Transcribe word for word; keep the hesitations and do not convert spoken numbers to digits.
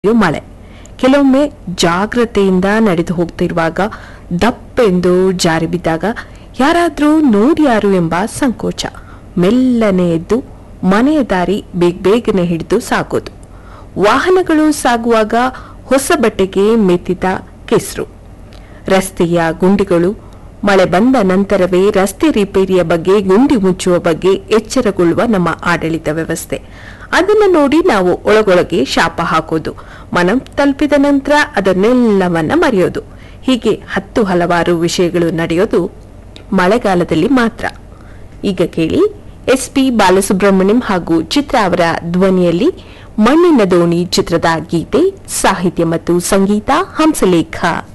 ಮಳೆ ಕೆಲವೊಮ್ಮೆ ಜಾಗ್ರತೆಯಿಂದ ನಡೆದು ಹೋಗ್ತಿರುವಾಗ ದಪ್ಪೆಂದು ಜಾರಿ ಬಿದ್ದಾಗ ಯಾರಾದ್ರೂ ನೋಡ್ಯಾರು ಎಂಬ ಸಂಕೋಚ. ಮೆಲ್ಲನೆ ಎದ್ದು ಮನೆಯ ದಾರಿ ಬೇಗ ಬೇಗನೆ ಹಿಡಿದು ಸಾಗೋದು. ವಾಹನಗಳು ಸಾಗುವಾಗ ಹೊಸ ಬಟ್ಟೆಗೆ ಮೆತ್ತಿದ ಕೆಸರು. ರಸ್ತೆಯ ಗುಂಡಿಗಳು. ಮಳೆ ಬಂದ ನಂತರವೇ ರಸ್ತೆ ರಿಪೇರಿಯ ಬಗ್ಗೆ, ಗುಂಡಿ ಮುಚ್ಚುವ ಬಗ್ಗೆ ಎಚ್ಚರಗೊಳ್ಳುವ ನಮ್ಮ ಆಡಳಿತ ವ್ಯವಸ್ಥೆ. ಅದನ್ನು ನೋಡಿ ನಾವು ಒಳಗೊಳಗೆ ಶಾಪ ಹಾಕೋದು. ಮನ ತಲುಪಿದ ನಂತರ ಅದನ್ನೆಲ್ಲವನ್ನ ಮರೆಯೋದು. ಹೀಗೆ ಹತ್ತು ಹಲವಾರು ವಿಷಯಗಳು ನಡೆಯೋದು ಮಳೆಗಾಲದಲ್ಲಿ ಮಾತ್ರ. ಈಗ ಕೇಳಿ ಎಸ್ ಪಿ ಬಾಲಸುಬ್ರಹ್ಮಣ್ಯಂ ಹಾಗೂ ಚಿತ್ರ ಅವರ ಧ್ವನಿಯಲ್ಲಿ ಮಣ್ಣಿನ ದೋಣಿ ಚಿತ್ರದ ಗೀತೆ. ಸಾಹಿತ್ಯ ಮತ್ತು ಸಂಗೀತ ಹಂಸಲೇಖ.